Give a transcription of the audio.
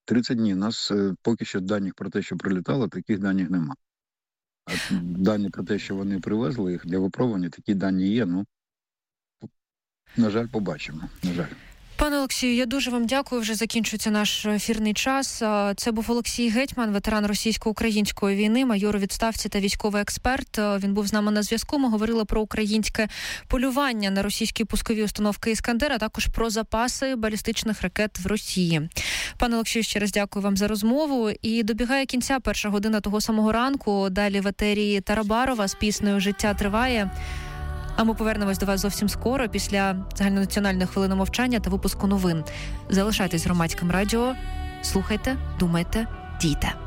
30 днів. У нас поки що даних про те, що прилітало, таких даних нема. А дані про те, що вони привезли їх для випробування, такі дані є, на жаль, побачимо, на жаль. Пане Олексію, я дуже вам дякую. Вже закінчується наш ефірний час. Це був Олексій Гетьман, ветеран російсько-української війни, майор у відставці та військовий експерт. Він був з нами на зв'язку. Ми говорили про українське полювання на російські пускові установки «Іскандер», а також про запаси балістичних ракет в Росії. Пане Олексію, ще раз дякую вам за розмову. І добігає кінця перша година того самого ранку. Далі в етері Тарабарова з піснею «Життя триває». А ми повернемось до вас зовсім скоро, після загальнонаціональної хвилини мовчання та випуску новин. Залишайтесь з Громадським радіо, слухайте, думайте, дійте.